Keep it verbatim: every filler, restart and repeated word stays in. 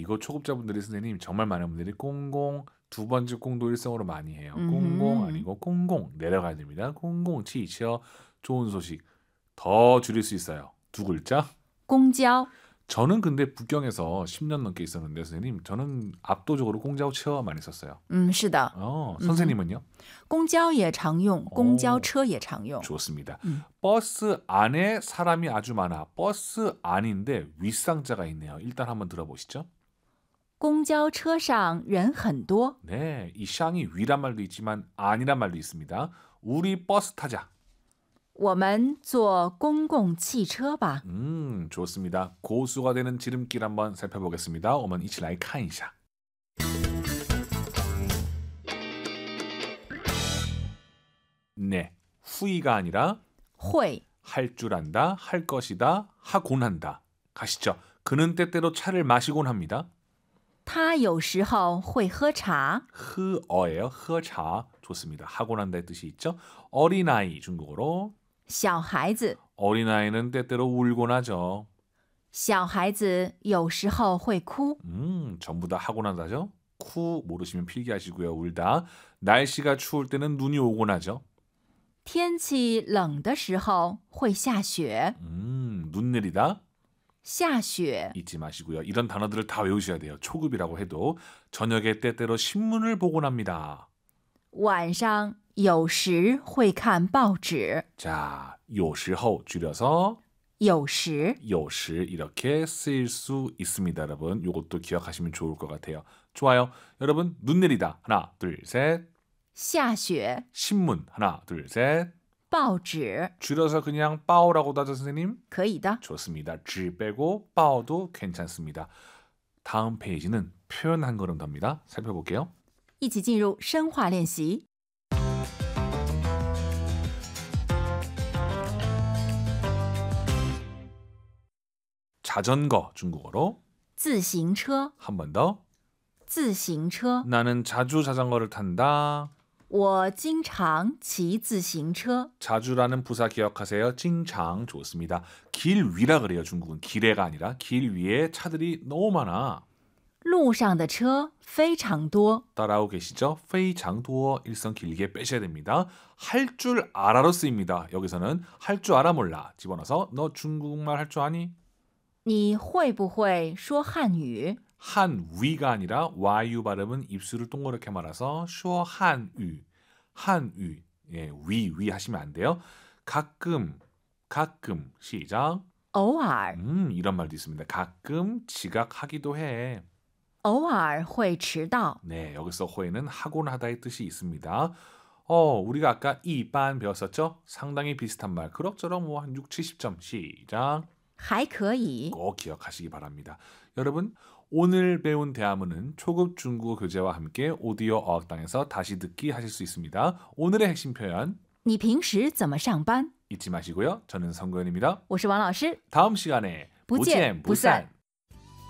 이거 초급자분들이 선생님 정말 많은 분들이 공공 두 번째 공도 일성으로 많이 해요. 음흠. 공공 아니고 공공 내려가야 됩니다. 공공 치치어 좋은 소식 더 줄일 수 있어요. 두 글자. 公交 저는 근데 북경에서 십 년 넘게 있었는데 선생님 저는 압도적으로 공자오 치어 많이 썼어요. 嗯，是的， 어, 선생님은요? 公交也常用，公交 오. 车也常用。 좋습니다. 음. 버스 안에 사람이 아주 많아. 버스 안인데 윗상자가 있네요. 일단 한번 들어보시죠. 公交车上人很多， 네, 이 샹이 위란 말도 있지만 안이란 말도 있습니다. 우리 버스 타자. 我们坐公共汽车吧。 음, 좋습니다. 고수가 되는 지름길 한번 살펴보겠습니다. 我们一起来看一下. 네, 후이가 아니라 会 할 줄 안다, 할 것이다, 하곤 한다. 가시죠. 그는 때때로 차를 마시곤 합니다. 他有时候会喝茶， 흐어예요. 흐차 좋습니다. 하곤 한다의 뜻이 있죠. 어린아이 중국어로 小孩子， 어린아이는 때때로 울곤 하죠. 小孩子有时候会哭， 음, 전부 다 하곤 한다죠. 쿠 모르시면 필기하시고요. 울다. 날씨가 추울 때는 눈이 오곤 하죠. 天气冷的时候会下雪， 음, 눈 내리다 下雪 잊지 마시고요. 이런 단어들을 다 외우셔야 돼요. 초급이라고 해도 저녁에 때때로 신문을 보곤 합니다. 晚上有时会看报纸， 자, 有时候 줄여서 有时有时 이렇게 쓰일 수 있습니다. 여러분, 이것도 기억하시면 좋을 것 같아요. 좋아요. 여러분, 눈 내리다. 하나, 둘, 셋. 下雪， 신문. 하나, 둘, 셋. 报纸 줄여서 그냥 빠오라고도 하죠, 선생님? 可以的。 좋습니다. 지 빼고 빠오도 괜찮습니다. 다음 페이지는 표현 한 걸음 더입니다. 살펴볼게요. 一起进入深化练习。 자전거 중국어로 自行车， 한 번 더. 自行车， 나는 자주 자전거를 탄다. 我经常骑自行车。 자주라는 부사 기억하세요. 징장 좋습니다. 길 위라 그래요. 중국은 길에가 아니라 길 위에 차들이 너무 많아. 路上的车非常多， 따라오고 계시죠? 페이장도어 일성 길게 빼셔야 됩니다. 할 줄 알아로 쓰입니다. 여기서는 할 줄 알아 몰라 집어넣어서 너 중국말 할 줄 아니? 你会不会说汉语？ 한 위가 아니라 와유 발음은 입술을 동그랗게 말아서 쇼 한유 한유 예, 위, 위 하시면 안 돼요. 가끔 가끔 시작. 偶尔， 음, 이런 말도 있습니다. 가끔 지각하기도 해. 偶尔会迟到。 네, 여기서 호에는 하곤 하다의 뜻이 있습니다. 어, 우리가 아까 이반 배웠었죠? 상당히 비슷한 말. 그럭저럭 뭐 한 육, 칠십 점 시작. 还可以。 꼭 기억하시기 바랍니다. 여러분, 오늘 배운 대화문은 초급 중국어 교재와 함께 오디오 어학당에서 다시 듣기 하실 수 있습니다. 오늘의 핵심 표현 你平时怎么上班？ 잊지 마시고요. 저는 성구현입니다. 我是王老师， 다음 시간에 不见不散。